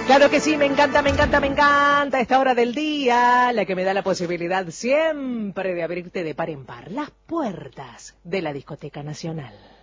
Claro que sí, me encanta, me encanta, me encanta esta hora del día, la que me da la posibilidad siempre de abrirte de par en par las puertas de la Discoteca Nacional.